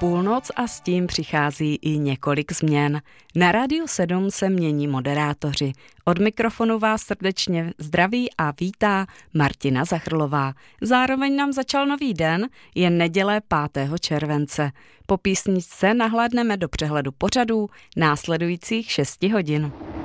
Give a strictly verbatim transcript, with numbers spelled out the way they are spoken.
půlnoc a s tím přichází i několik změn. Na Rádiu sedm se mění moderátoři. Od mikrofonu vás srdečně zdraví a vítá Martina Zachrlová. Zároveň nám začal nový den, je neděle pátého července. Po písničce nahlédneme do přehledu pořadů následujících šesti hodin.